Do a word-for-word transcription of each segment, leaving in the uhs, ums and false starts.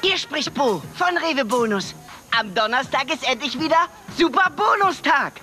Hier spricht Bo von Rewe Bonus. Am Donnerstag ist endlich wieder Super Bonustag.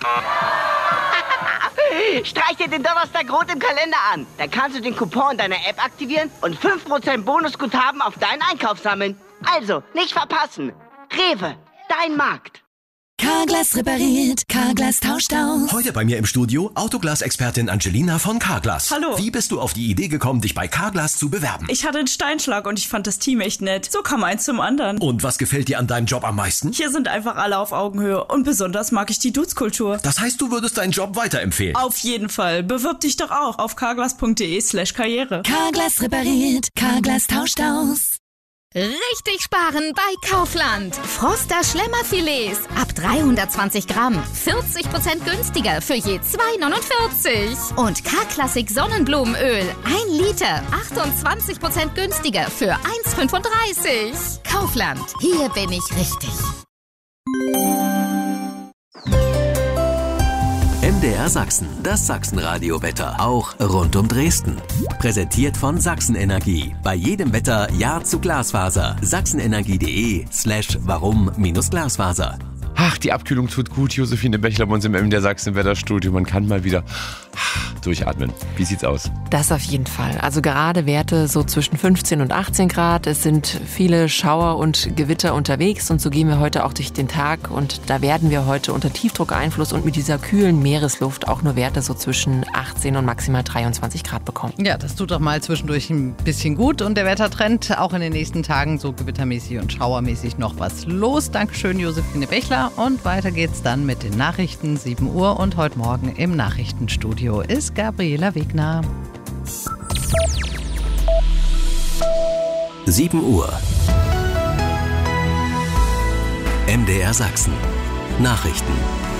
Streich dir den Donnerstag rot im Kalender an. Dann kannst du den Coupon deiner App aktivieren und fünf Prozent Bonusguthaben auf deinen Einkauf sammeln. Also, nicht verpassen. Rewe, dein Markt. Carglass repariert, Carglass tauscht aus. Heute bei mir im Studio Autoglas-Expertin Angelina von Carglass. Hallo. Wie bist du auf die Idee gekommen, dich bei Carglass zu bewerben? Ich hatte einen Steinschlag und ich fand das Team echt nett. So kam eins zum anderen. Und was gefällt dir an deinem Job am meisten? Hier sind einfach alle auf Augenhöhe und besonders mag ich die Dudes-Kultur. Das heißt, du würdest deinen Job weiterempfehlen? Auf jeden Fall. Bewirb dich doch auch auf carglass.de slash karriere. Carglass repariert, Carglass tauscht aus. Richtig sparen bei Kaufland. Froster Schlemmerfilets ab dreihundertzwanzig Gramm. vierzig Prozent günstiger für je zwei neunundvierzig. Und K-Klassik Sonnenblumenöl. ein Liter. achtundzwanzig Prozent günstiger für eins fünfunddreißig. Kaufland. Hier bin ich richtig. M D R Sachsen, das Sachsenradio-Wetter, auch rund um Dresden. Präsentiert von Sachsenenergie. Bei jedem Wetter Ja zu Glasfaser. sachsenenergie.de slash warum minus Glasfaser. Ach, die Abkühlung tut gut. Josephine Bechler bei uns im M D R Sachsen-Wetterstudio. Man kann mal wieder durchatmen. Wie sieht's aus? Das auf jeden Fall. Also gerade Werte so zwischen fünfzehn und achtzehn Grad. Es sind viele Schauer und Gewitter unterwegs und so gehen wir heute auch durch den Tag. Und da werden wir heute unter Tiefdruckeinfluss und mit dieser kühlen Meeresluft auch nur Werte so zwischen achtzehn und maximal dreiundzwanzig Grad bekommen. Ja, das tut doch mal zwischendurch ein bisschen gut. Und der Wettertrend auch in den nächsten Tagen so gewittermäßig und schauermäßig noch was los. Dankeschön, Josephine Bechler. Und weiter geht's dann mit den Nachrichten. sieben Uhr und heute Morgen im Nachrichtenstudio ist Gabriela Wegner. sieben Uhr. M D R Sachsen. Nachrichten.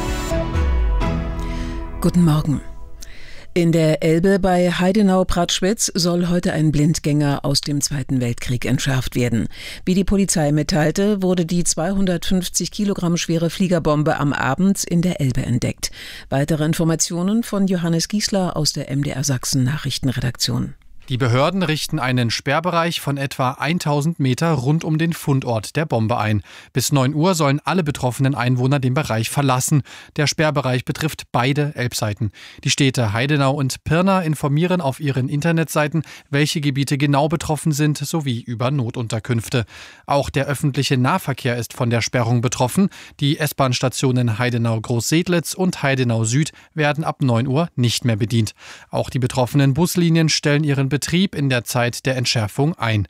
Guten Morgen. In der Elbe bei Heidenau-Pratschwitz soll heute ein Blindgänger aus dem Zweiten Weltkrieg entschärft werden. Wie die Polizei mitteilte, wurde die zweihundertfünfzig Kilogramm schwere Fliegerbombe am Abend in der Elbe entdeckt. Weitere Informationen von Johannes Giesler aus der M D R Sachsen Nachrichtenredaktion. Die Behörden richten einen Sperrbereich von etwa tausend Meter rund um den Fundort der Bombe ein. Bis neun Uhr sollen alle betroffenen Einwohner den Bereich verlassen. Der Sperrbereich betrifft beide Elbseiten. Die Städte Heidenau und Pirna informieren auf ihren Internetseiten, welche Gebiete genau betroffen sind, sowie über Notunterkünfte. Auch der öffentliche Nahverkehr ist von der Sperrung betroffen. Die S-Bahn-Stationen Heidenau-Großsedlitz und Heidenau Süd werden ab neun Uhr nicht mehr bedient. Auch die betroffenen Buslinien stellen ihren Betrieb in der Zeit der Entschärfung ein.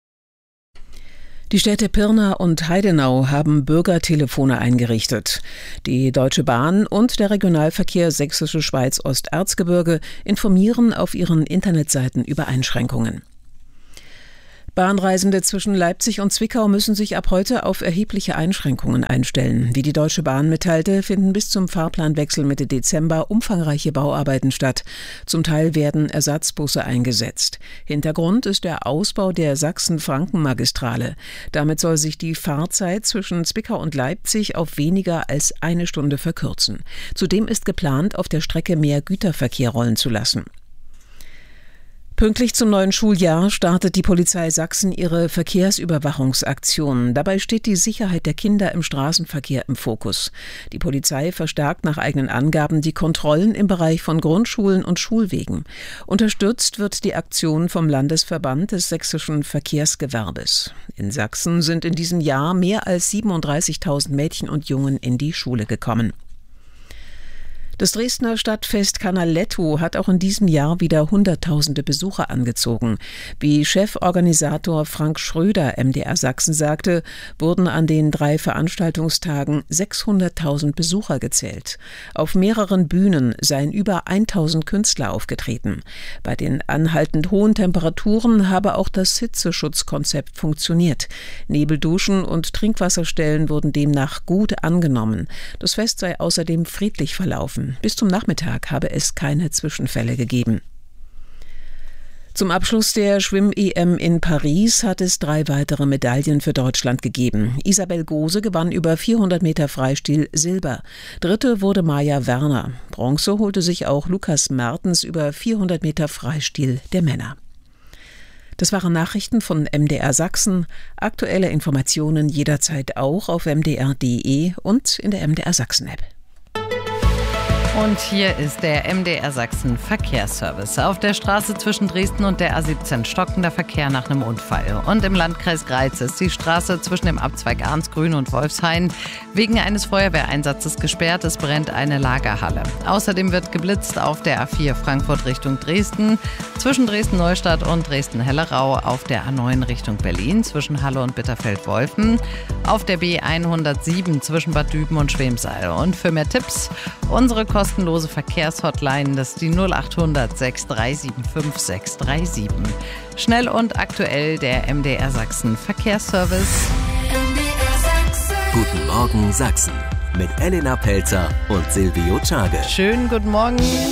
Die Städte Pirna und Heidenau haben Bürgertelefone eingerichtet. Die Deutsche Bahn und der Regionalverkehr Sächsische Schweiz-Osterzgebirge informieren auf ihren Internetseiten über Einschränkungen. Bahnreisende zwischen Leipzig und Zwickau müssen sich ab heute auf erhebliche Einschränkungen einstellen. Wie die Deutsche Bahn mitteilte, finden bis zum Fahrplanwechsel Mitte Dezember umfangreiche Bauarbeiten statt. Zum Teil werden Ersatzbusse eingesetzt. Hintergrund ist der Ausbau der Sachsen-Franken-Magistrale. Damit soll sich die Fahrzeit zwischen Zwickau und Leipzig auf weniger als eine Stunde verkürzen. Zudem ist geplant, auf der Strecke mehr Güterverkehr rollen zu lassen. Pünktlich zum neuen Schuljahr startet die Polizei Sachsen ihre Verkehrsüberwachungsaktion. Dabei steht die Sicherheit der Kinder im Straßenverkehr im Fokus. Die Polizei verstärkt nach eigenen Angaben die Kontrollen im Bereich von Grundschulen und Schulwegen. Unterstützt wird die Aktion vom Landesverband des sächsischen Verkehrsgewerbes. In Sachsen sind in diesem Jahr mehr als siebenunddreißigtausend Mädchen und Jungen in die Schule gekommen. Das Dresdner Stadtfest Canaletto hat auch in diesem Jahr wieder Hunderttausende Besucher angezogen. Wie Cheforganisator Frank Schröder M D R Sachsen sagte, wurden an den drei Veranstaltungstagen sechshunderttausend Besucher gezählt. Auf mehreren Bühnen seien über tausend Künstler aufgetreten. Bei den anhaltend hohen Temperaturen habe auch das Hitzeschutzkonzept funktioniert. Nebelduschen und Trinkwasserstellen wurden demnach gut angenommen. Das Fest sei außerdem friedlich verlaufen. Bis zum Nachmittag habe es keine Zwischenfälle gegeben. Zum Abschluss der Schwimm-E M in Paris hat es drei weitere Medaillen für Deutschland gegeben. Isabel Gose gewann über vierhundert Meter Freistil Silber. Dritte wurde Maja Werner. Bronze holte sich auch Lukas Mertens über vierhundert Meter Freistil der Männer. Das waren Nachrichten von M D R Sachsen. Aktuelle Informationen jederzeit auch auf m d r punkt d e und in der M D R Sachsen App. Und hier ist der M D R Sachsen Verkehrsservice. Auf der Straße zwischen Dresden und der A siebzehn stockender Verkehr nach einem Unfall. Und im Landkreis Greiz ist die Straße zwischen dem Abzweig Arnsgrün und Wolfshain wegen eines Feuerwehreinsatzes gesperrt. Es brennt eine Lagerhalle. Außerdem wird geblitzt auf der A vier Frankfurt Richtung Dresden, zwischen Dresden-Neustadt und Dresden-Hellerau, auf der A neun Richtung Berlin, zwischen Halle und Bitterfeld-Wolfen, auf der B hundertsieben zwischen Bad Düben und Schwemsal. Und für mehr Tipps, unsere kostenlose Verkehrshotline, das ist die null acht hundert sechs drei sieben fünf sechs drei sieben. Schnell und aktuell der M D R Sachsen Verkehrsservice. M D R Sachsen. Guten Morgen Sachsen mit Elena Pelzer und Silvio Czage. Schönen guten Morgen.